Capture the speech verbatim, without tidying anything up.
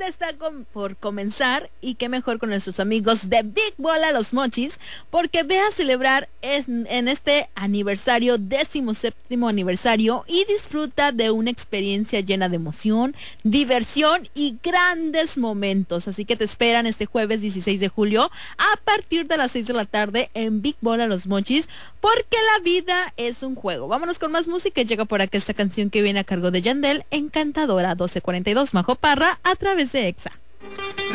fiesta está com- por comenzar y qué mejor con nuestros amigos de Big Bola Los Mochis, porque ve a celebrar en, en este aniversario, décimo séptimo aniversario, y disfruta de una experiencia llena de emoción, diversión y grandes momentos. Así que te esperan este jueves dieciséis de julio a partir de las seis de la tarde en Big Bola Los Mochis, porque la vida es un juego. Vámonos con más música y llega por acá esta canción que viene a cargo de Yandel, Encantadora, doce cuarenta y dos, Majo Parra, a través de Exa.